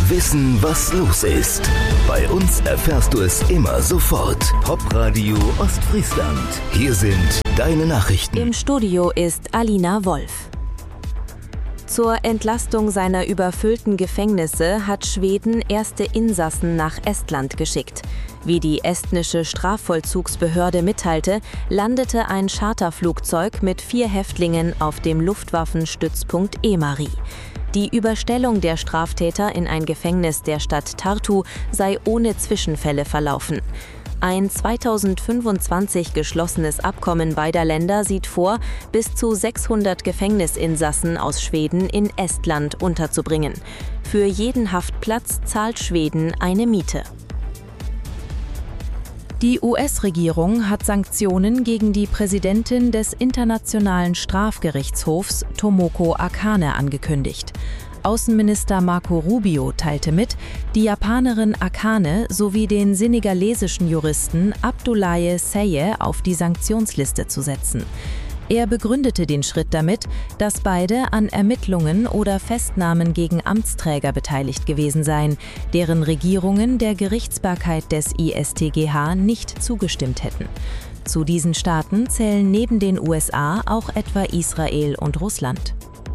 Wissen, was los ist. Bei uns erfährst du es immer sofort. Popradio Ostfriesland. Hier sind deine Nachrichten. Im Studio ist Alina Wolf. Zur Entlastung seiner überfüllten Gefängnisse hat Schweden erste Insassen nach Estland geschickt. Wie die estnische Strafvollzugsbehörde mitteilte, landete ein Charterflugzeug mit 4 Häftlingen auf dem Luftwaffenstützpunkt Emari. Die Überstellung der Straftäter in ein Gefängnis der Stadt Tartu sei ohne Zwischenfälle verlaufen. Ein 2025 geschlossenes Abkommen beider Länder sieht vor, bis zu 600 Gefängnisinsassen aus Schweden in Estland unterzubringen. Für jeden Haftplatz zahlt Schweden eine Miete. Die US-Regierung hat Sanktionen gegen die Präsidentin des Internationalen Strafgerichtshofs, Tomoko Akane, angekündigt. Außenminister Marco Rubio teilte mit, die Japanerin Akane sowie den senegalesischen Juristen Abdoulaye Seye auf die Sanktionsliste zu setzen. Er begründete den Schritt damit, dass beide an Ermittlungen oder Festnahmen gegen Amtsträger beteiligt gewesen seien, deren Regierungen der Gerichtsbarkeit des ISTGH nicht zugestimmt hätten. Zu diesen Staaten zählen neben den USA auch etwa Israel und Russland.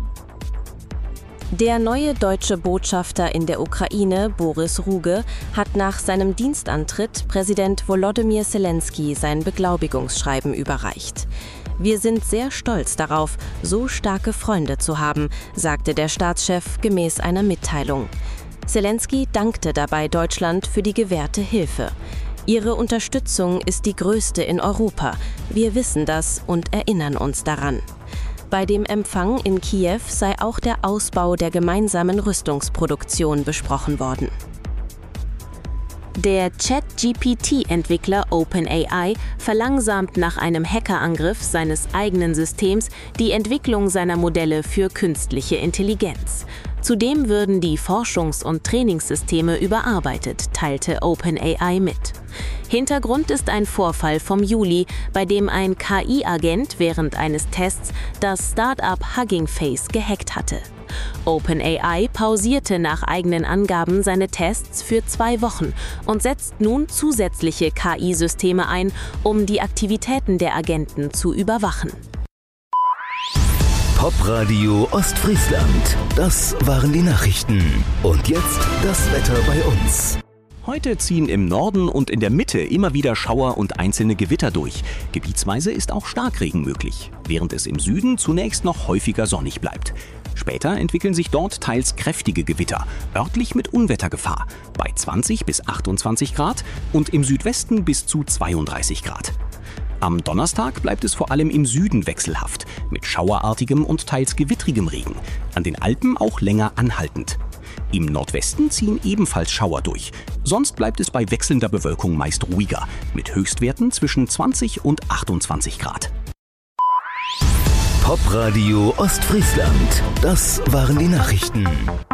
Der neue deutsche Botschafter in der Ukraine, Boris Ruge, hat nach seinem Dienstantritt Präsident Volodymyr Zelensky sein Beglaubigungsschreiben überreicht. Wir sind sehr stolz darauf, so starke Freunde zu haben, sagte der Staatschef gemäß einer Mitteilung. Zelensky dankte dabei Deutschland für die gewährte Hilfe. Ihre Unterstützung ist die größte in Europa. Wir wissen das und erinnern uns daran. Bei dem Empfang in Kiew sei auch der Ausbau der gemeinsamen Rüstungsproduktion besprochen worden. Der ChatGPT-Entwickler OpenAI verlangsamt nach einem Hackerangriff seines eigenen Systems die Entwicklung seiner Modelle für künstliche Intelligenz. Zudem würden die Forschungs- und Trainingssysteme überarbeitet, teilte OpenAI mit. Hintergrund ist ein Vorfall vom Juli, bei dem ein KI-Agent während eines Tests das Start-up Hugging Face gehackt hatte. OpenAI pausierte nach eigenen Angaben seine Tests für 2 Wochen und setzt nun zusätzliche KI-Systeme ein, um die Aktivitäten der Agenten zu überwachen. Popradio Ostfriesland. Das waren die Nachrichten. Und jetzt das Wetter bei uns. Heute ziehen im Norden und in der Mitte immer wieder Schauer und einzelne Gewitter durch. Gebietsweise ist auch Starkregen möglich, während es im Süden zunächst noch häufiger sonnig bleibt. Später entwickeln sich dort teils kräftige Gewitter, örtlich mit Unwettergefahr, bei 20 bis 28 Grad und im Südwesten bis zu 32 Grad. Am Donnerstag bleibt es vor allem im Süden wechselhaft, mit schauerartigem und teils gewittrigem Regen, an den Alpen auch länger anhaltend. Im Nordwesten ziehen ebenfalls Schauer durch, sonst bleibt es bei wechselnder Bewölkung meist ruhiger, mit Höchstwerten zwischen 20 und 28 Grad. Popradio Ostfriesland. Das waren die Nachrichten.